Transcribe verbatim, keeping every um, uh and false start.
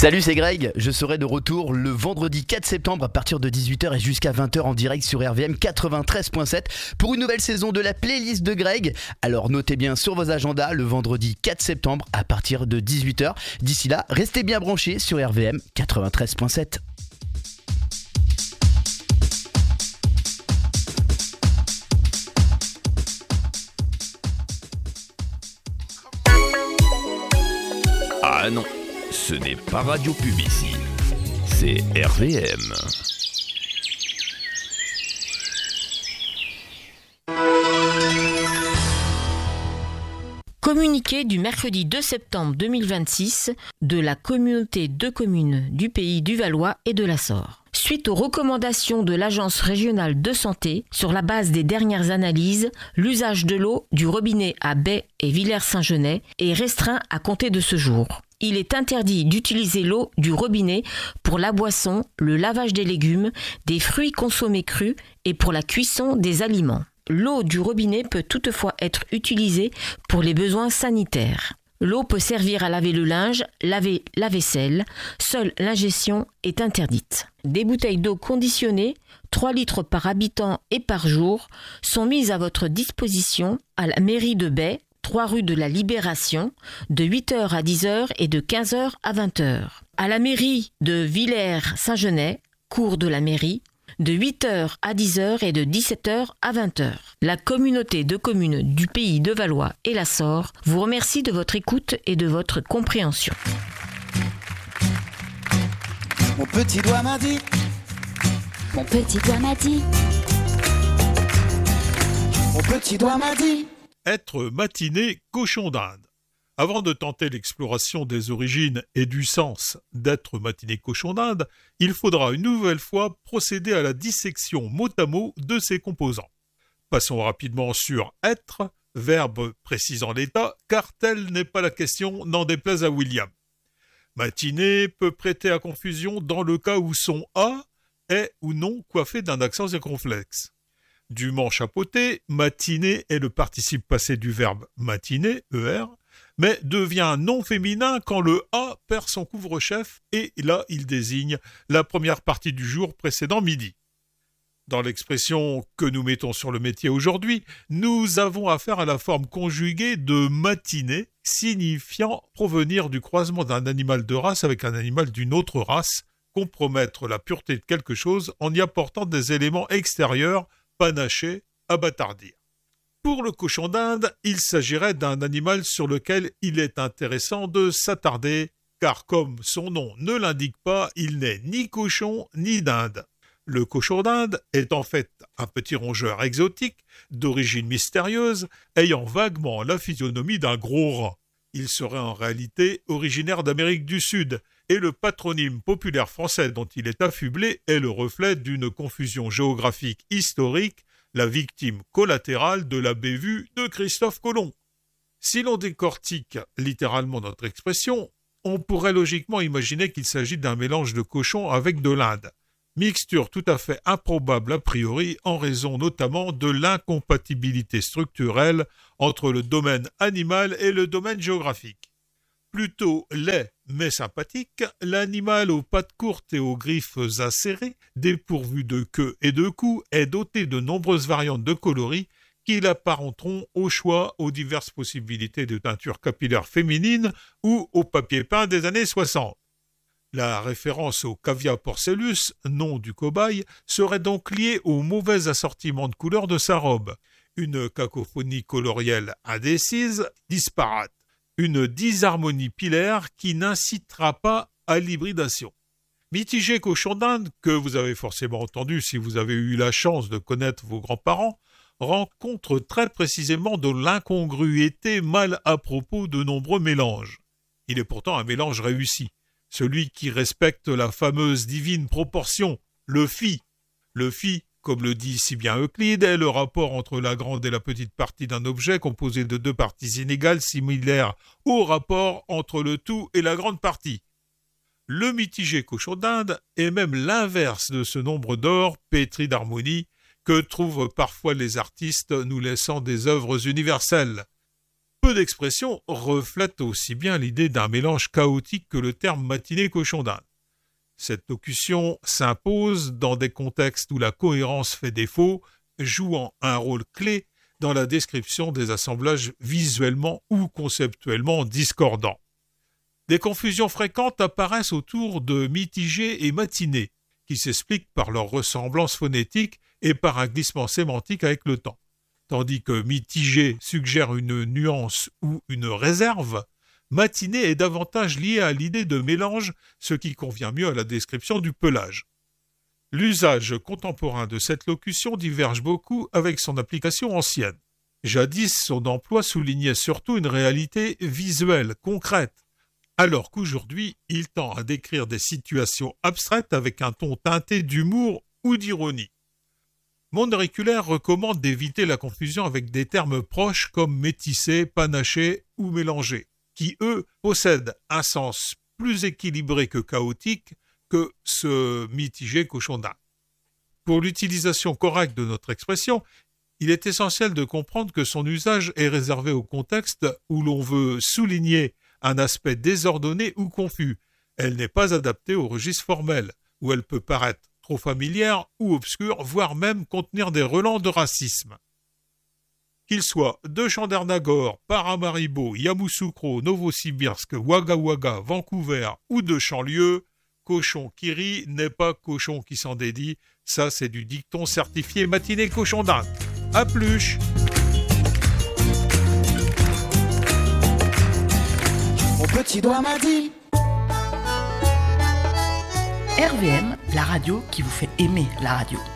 Salut, c'est Greg, je serai de retour le vendredi quatre septembre à partir de dix-huit heures et jusqu'à vingt heures en direct sur R V M quatre-vingt-treize point sept pour une nouvelle saison de la playlist de Greg. Alors notez bien sur vos agendas le vendredi quatre septembre à partir de dix-huit heures. D'ici là, restez bien branchés sur R V M quatre-vingt-treize point sept. Ah non, ce n'est pas Radio Pub ici, c'est R V M. Communiqué du mercredi deux septembre deux mille vingt-six de la communauté de communes du Pays du Valois et de la Sorre. Suite aux recommandations de l'Agence régionale de santé, sur la base des dernières analyses, l'usage de l'eau du robinet à Baie et Villers-Saint-Genès est restreint à compter de ce jour. Il est interdit d'utiliser l'eau du robinet pour la boisson, le lavage des légumes, des fruits consommés crus et pour la cuisson des aliments. L'eau du robinet peut toutefois être utilisée pour les besoins sanitaires. L'eau peut servir à laver le linge, laver la vaisselle. Seule l'ingestion est interdite. Des bouteilles d'eau conditionnée, trois litres par habitant et par jour, sont mises à votre disposition à la mairie de Baie, trois rue de la Libération, de huit heures à dix heures et de quinze heures à vingt heures. À la mairie de Villers-Saint-Genès, cours de la mairie, de huit heures à dix heures et de dix-sept heures à vingt heures. La communauté de communes du Pays de Valois et la Sorre vous remercie de votre écoute et de votre compréhension. Mon petit doigt m'a dit, Mon petit doigt m'a dit, mon petit doigt m'a dit. Être matiné cochon d'Inde. Avant de tenter l'exploration des origines et du sens d'être matiné cochon d'Inde, il faudra une nouvelle fois procéder à la dissection mot à mot de ses composants. Passons rapidement sur être, verbe précisant l'état, car telle n'est pas la question, n'en déplaise à William. Matiné peut prêter à confusion dans le cas où son A est ou non coiffé d'un accent circonflexe. Dûment chapeauté, matiner est le participe passé du verbe matiner, E R, mais devient non féminin quand le A perd son couvre-chef et là il désigne la première partie du jour précédent midi. Dans l'expression que nous mettons sur le métier aujourd'hui, nous avons affaire à la forme conjuguée de matiner, signifiant provenir du croisement d'un animal de race avec un animal d'une autre race, compromettre la pureté de quelque chose en y apportant des éléments extérieurs, panachés, à bâtardir. Pour le cochon d'Inde, il s'agirait d'un animal sur lequel il est intéressant de s'attarder, car comme son nom ne l'indique pas, il n'est ni cochon ni dinde. Le cochon d'Inde est en fait un petit rongeur exotique, d'origine mystérieuse, ayant vaguement la physionomie d'un gros rat. Il serait en réalité originaire d'Amérique du Sud, et le patronyme populaire français dont il est affublé est le reflet d'une confusion géographique historique, la victime collatérale de la bévue de Christophe Colomb. Si l'on décortique littéralement notre expression, on pourrait logiquement imaginer qu'il s'agit d'un mélange de cochon avec de l'Inde. Mixture tout à fait improbable a priori en raison notamment de l'incompatibilité structurelle entre le domaine animal et le domaine géographique. Plutôt laid mais sympathique, l'animal aux pattes courtes et aux griffes acérées, dépourvu de queue et de cou, est doté de nombreuses variantes de coloris qui l'apparenteront au choix aux diverses possibilités de teinture capillaire féminine ou au papier peint des années soixante. La référence au Cavia porcellus, nom du cobaye, serait donc liée au mauvais assortiment de couleurs de sa robe, une cacophonie colorielle indécise, disparate. Une disharmonie pilaire qui n'incitera pas à l'hybridation. Mitigé cochon d'Inde, que vous avez forcément entendu si vous avez eu la chance de connaître vos grands-parents, rencontre très précisément de l'incongruité mal à propos de nombreux mélanges. Il est pourtant un mélange réussi, celui qui respecte la fameuse divine proportion, le phi. Le phi, comme le dit si bien Euclide, est le rapport entre la grande et la petite partie d'un objet composé de deux parties inégales similaires au rapport entre le tout et la grande partie. Le mitigé cochon d'Inde est même l'inverse de ce nombre d'or pétri d'harmonie que trouvent parfois les artistes nous laissant des œuvres universelles. Peu d'expressions reflètent aussi bien l'idée d'un mélange chaotique que le terme matinée cochon d'Inde. Cette locution s'impose dans des contextes où la cohérence fait défaut, jouant un rôle clé dans la description des assemblages visuellement ou conceptuellement discordants. Des confusions fréquentes apparaissent autour de mitigé et matiné, qui s'expliquent par leur ressemblance phonétique et par un glissement sémantique avec le temps. Tandis que mitigé suggère une nuance ou une réserve, matiné est davantage lié à l'idée de mélange, ce qui convient mieux à la description du pelage. L'usage contemporain de cette locution diverge beaucoup avec son application ancienne. Jadis, son emploi soulignait surtout une réalité visuelle, concrète, alors qu'aujourd'hui, il tend à décrire des situations abstraites avec un ton teinté d'humour ou d'ironie. Monde auriculaire recommande d'éviter la confusion avec des termes proches comme métissé, panaché ou mélangé, qui, eux, possèdent un sens plus équilibré que chaotique que ce mitigé cochon d'Inde. Pour l'utilisation correcte de notre expression, il est essentiel de comprendre que son usage est réservé au contexte où l'on veut souligner un aspect désordonné ou confus. Elle n'est pas adaptée au registre formel, où elle peut paraître trop familière ou obscure, voire même contenir des relents de racisme. Qu'il soit de Chandernagore, Paramaribo, Yamoussoukro, Novosibirsk, Wagga Wagga, Vancouver ou de Chanlieu, cochon qui rit n'est pas cochon qui s'en dédie. Ça, c'est du dicton certifié matinée cochon d'Inde. À plus! Mon petit doigt m'a dit. R V M, la radio qui vous fait aimer la radio.